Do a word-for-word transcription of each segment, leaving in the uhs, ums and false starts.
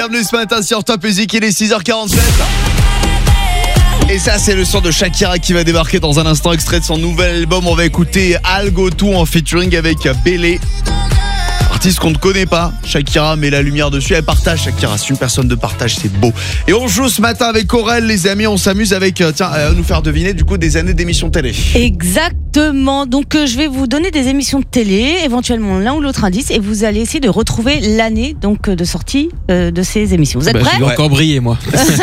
bienvenue ce matin sur Top Music, il est six heures quarante-sept. Et ça c'est le son de Shakira qui va débarquer dans un instant, extrait de son nouvel album. On va écouter Algo Tout en featuring avec Bélé, artiste qu'on ne connaît pas. Shakira met la lumière dessus, elle partage. Shakira, c'est une personne de partage, c'est beau. Et on joue ce matin avec Aurel, les amis. On s'amuse avec, euh, tiens, euh, nous faire deviner du coup des années d'émissions télé. Exactement, donc euh, je vais vous donner des émissions de télé, éventuellement l'un ou l'autre indice, et vous allez essayer de retrouver l'année donc de sortie euh, de ces émissions. Vous êtes bah, prêts? Je vais encore briller moi.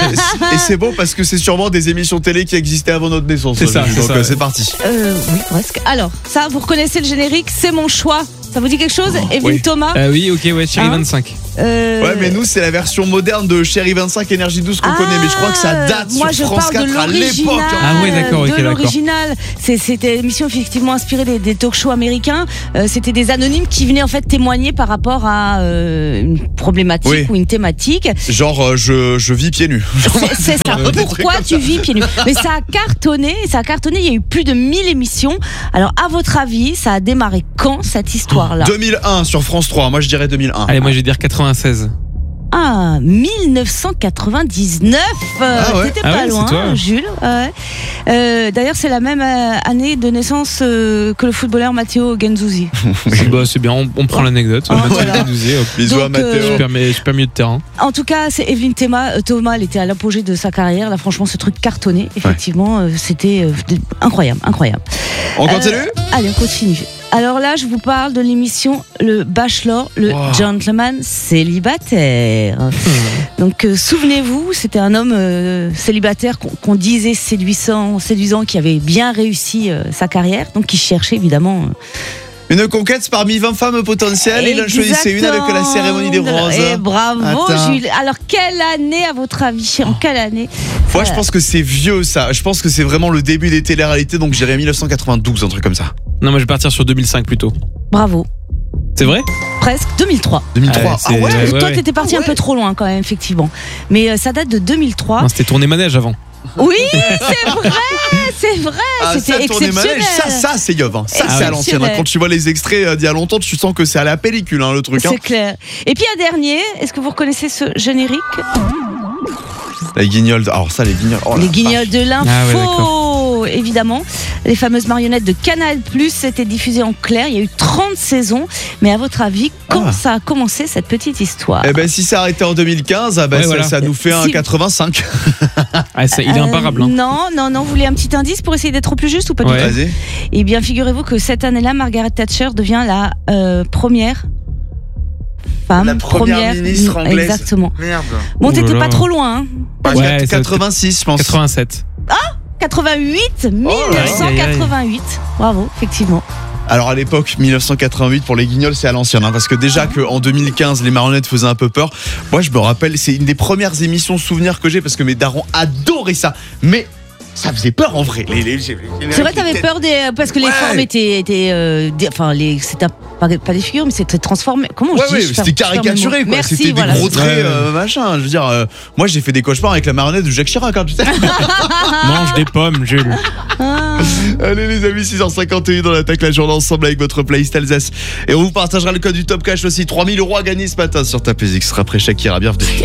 Et c'est beau parce que c'est sûrement des émissions télé qui existaient avant notre naissance. C'est ça, donc c'est ça, euh, ouais. c'est parti. euh, Oui, presque. Alors, ça, vous reconnaissez le générique, c'est mon choix. Ça vous dit quelque chose, Evelyne oui. Thomas? Euh, oui, ok, ouais, Chérie Hein vingt-cinq. Euh, Ouais, mais nous c'est la version moderne de Chérie vingt-cinq Énergie douze qu'on Ah, connaît, mais je crois que ça date moi, sur je France parle de quatre à l'époque. l'original, Ah ouais, d'accord, ok, de d'accord. l'original. C'est, c'était une émission effectivement inspirée des, des talk-shows américains. Euh, c'était des anonymes qui venaient en fait témoigner par rapport à euh, une problématique Oui. ou une thématique. Genre euh, je, je vis pieds nus. C'est, c'est ça. Des trucs Pourquoi comme tu vis pieds nus? Mais ça a cartonné, ça a cartonné. Il y a eu plus de mille émissions. Alors, à votre avis, ça a démarré quand cette histoire-là? deux mille un sur France trois, moi je dirais deux mille un. Allez, moi je vais dire quatre-vingt-seize. Ah, dix-neuf cent quatre-vingt-dix-neuf. Euh, Ah ouais. T'étais Ah pas ouais, loin, c'est toi. Jules. Ouais. Euh, d'ailleurs, c'est la même euh, année de naissance euh, que le footballeur Matteo Guendouzi. C'est, bah, c'est bien, on, on prend l'anecdote. Ah, Mathieu voilà. Guendouzi, hop. Bisous à Donc, Mathéo. euh, Super, mais- super milieu de terrain. En tout cas, c'est Evelyne Thomas. Euh, Thomas, elle était à l'apogée de sa carrière. Là, franchement, ce truc cartonné. Effectivement, euh, c'était euh, incroyable, incroyable. On continue Euh, Allez, on continue. Alors là, je vous parle de l'émission Le Bachelor, le Wow. gentleman célibataire. Donc, euh, souvenez-vous, c'était un homme euh, célibataire qu'on, qu'on disait séduisant, séduisant, qui avait bien réussi euh, sa carrière, donc qui cherchait évidemment. euh, Une conquête parmi vingt femmes potentielles. Il en choisissait une avec la cérémonie des roses. Et bravo, Attends. Jules. Alors, quelle année, à votre avis? En quelle année? Moi je pense que c'est vieux ça. Je pense que c'est vraiment le début des téléréalités, donc j'irais dix-neuf cent quatre-vingt-douze, un truc comme ça. Non, moi je vais partir sur deux mille cinq plutôt. Bravo. C'est vrai? Presque. deux mille trois. deux mille trois. Ah, Ah c'est- ouais, ouais, Toi, ouais. t'étais parti Ah ouais. un peu trop loin quand même, effectivement. Mais euh, ça date de deux mille trois. Non, c'était tourné manège avant. Oui, c'est vrai, c'est vrai. Ah, C'était ça, tourner exceptionnel. manège, ça, ça c'est yov. Hein. Ça, c'est à l'ancienne. Hein. Exceptionnel. Quand tu vois les extraits euh, d'il y a longtemps, tu sens que c'est à la pellicule, hein, le truc. Hein. C'est clair. Et puis un dernier, est-ce que vous reconnaissez ce générique? Les guignols. Alors, ça, les guignols. Oh, Les la guignols de l'info, Ah ouais, d'accord. évidemment. Les fameuses marionnettes de Canal plus, étaient diffusées en clair. Il y a eu trente saisons. Mais à votre avis, quand Ah. ça a commencé cette petite histoire? Eh ben, si ça arrêté en deux mille quinze, ah ben, Ouais, ça, voilà. ça nous fait un Si- quatre-vingt-cinq. Ah, ça, il est Euh, imparable. Hein. Non, non, non. Vous voulez un petit indice pour essayer d'être au plus juste ou pas du Ouais. tout? Vas-y. Eh bien, figurez-vous que cette année-là, Margaret Thatcher devient la euh, première femme. La première ministre anglaise. Exactement. Merde. Bon, Oh là t'étais là. pas trop loin. Hein. Ouais, ça- quatre-vingt-six, je pense. quatre-vingt-sept. quatre-vingt-huit, mille Oh neuf cent quatre-vingt-huit. Bravo, effectivement. Alors à l'époque, mille neuf cent quatre-vingt-huit pour les guignols, c'est à l'ancienne, hein, parce que déjà qu'en deux mille quinze, les marionnettes faisaient un peu peur. Moi, je me rappelle, c'est une des premières émissions souvenirs que j'ai, parce que mes darons adoraient ça. Mais ça faisait peur en vrai. Les, les- les- les- C'est vrai, t'avais peur des parce que les Ouais. formes étaient, étaient euh, des- enfin les, c'était pas, pas des figures, mais c'était transformé. Comment Ouais, je dis ouais, je c'était perds- je perds mes caricaturé, mots. quoi. Merci, C'était voilà. des gros traits, Ouais, ouais. euh, machin. Je veux dire, euh, moi, j'ai fait des cauchemars avec la marionnette de Jacques Chirac, hein, tu sais. Mange des pommes, Jules. Ah. Allez les amis, six heures cinquante et un, on attaque la journée ensemble avec votre playlist Alsace. Et on vous partagera le code du Top Cash aussi, trois mille euros à gagner ce matin sur Top Music. Ce sera après Shakira, bienvenue.